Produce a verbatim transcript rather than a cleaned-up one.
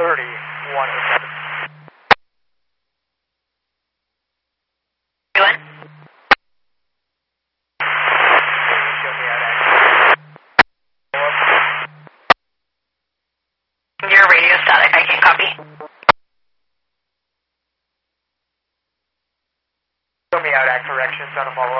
thirty-one oh seven. Doing? Show me out access. Your radio static, I can't copy. Show me out act corrections on a follow.